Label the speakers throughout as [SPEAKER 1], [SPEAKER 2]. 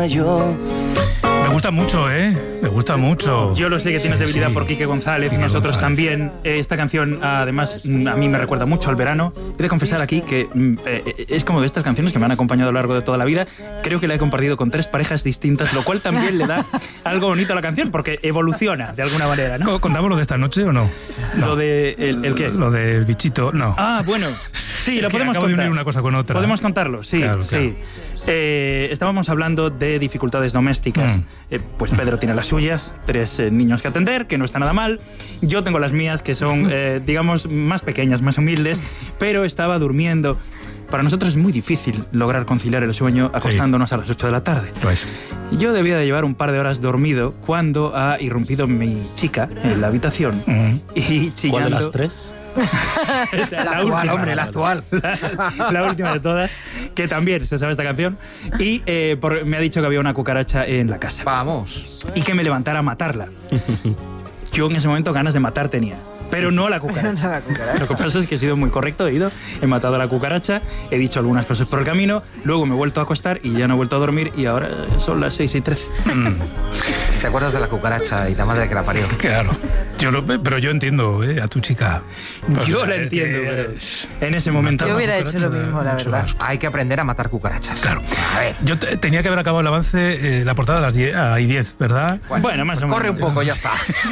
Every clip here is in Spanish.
[SPEAKER 1] yo.
[SPEAKER 2] Me gusta mucho, me gusta mucho.
[SPEAKER 3] Yo lo sé que tienes debilidad por Quique González y nosotros también. Esta canción, además, a mí me recuerda mucho al verano. He de confesar aquí que es como de estas canciones que me han acompañado a lo largo de toda la vida. Creo que la he compartido con 3 parejas distintas, lo cual también le da algo bonito a la canción, porque evoluciona de alguna manera, ¿no?
[SPEAKER 2] ¿Contamos lo de esta noche o no?
[SPEAKER 3] Lo de... ¿El qué?
[SPEAKER 2] Lo del bichito, no.
[SPEAKER 3] Ah, bueno. Sí, lo podemos
[SPEAKER 2] acabo
[SPEAKER 3] contar.
[SPEAKER 2] de unir una cosa con otra.
[SPEAKER 3] Podemos contarlo, sí,
[SPEAKER 2] Claro.
[SPEAKER 3] sí. Estábamos hablando de dificultades domésticas. Pues Pedro tiene las suyas, 3 niños que atender, que no está nada mal. Yo tengo las mías, que son, digamos, más pequeñas, más humildes, pero estaba durmiendo. Para nosotros es muy difícil lograr conciliar el sueño acostándonos a las 8 de la tarde.
[SPEAKER 2] Pues.
[SPEAKER 3] Yo debía de llevar un par de horas dormido cuando ha irrumpido mi chica en la habitación y chillando...
[SPEAKER 1] ¿Cuál de las 3?
[SPEAKER 3] La última,
[SPEAKER 4] hombre, la actual.
[SPEAKER 3] La última de todas, que también se sabe esta canción. Y me ha dicho que había una cucaracha en la casa.
[SPEAKER 4] Vamos.
[SPEAKER 3] Y que me levantara a matarla. Yo en ese momento ganas de matar tenía, pero no la cucaracha. Lo que pasa es que he sido muy correcto, he matado a la cucaracha, he dicho algunas cosas por el camino, luego me he vuelto a acostar y ya no he vuelto a dormir y ahora son las 6:13.
[SPEAKER 4] ¿Te acuerdas de la cucaracha y la madre que la parió?
[SPEAKER 2] Claro. Pero yo entiendo a tu chica.
[SPEAKER 3] Yo la entiendo, pero en ese momento...
[SPEAKER 5] Yo hubiera hecho lo mismo, la verdad.
[SPEAKER 4] Hay que aprender a matar cucarachas.
[SPEAKER 2] Claro.
[SPEAKER 4] A ver.
[SPEAKER 2] Yo tenía que haber acabado el avance, la portada a las 10, ¿verdad?
[SPEAKER 3] Bueno, más o menos.
[SPEAKER 4] Corre un poco, ya está.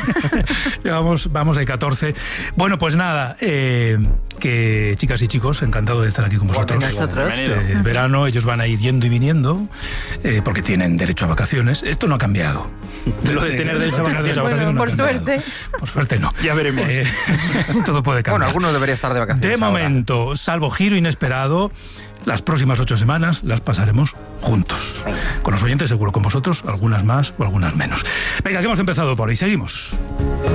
[SPEAKER 2] Vamos de 14. Bueno, pues nada, que chicas y chicos, encantado de estar aquí con vosotros.
[SPEAKER 5] Nosotros.
[SPEAKER 2] Verano, ellos van a ir yendo y viniendo, porque tienen derecho a vacaciones. Esto no ha cambiado.
[SPEAKER 3] Lo de tener derecho a vacaciones.
[SPEAKER 5] Bueno, por suerte.
[SPEAKER 2] Por suerte no.
[SPEAKER 3] Ya veremos.
[SPEAKER 2] Todo puede cambiar.
[SPEAKER 4] Bueno, algunos deberían estar de vacaciones.
[SPEAKER 2] De momento, salvo giro inesperado, las próximas 8 semanas las pasaremos juntos. Con los oyentes seguro, con vosotros, algunas más o algunas menos. Venga, que hemos empezado por ahí. Seguimos.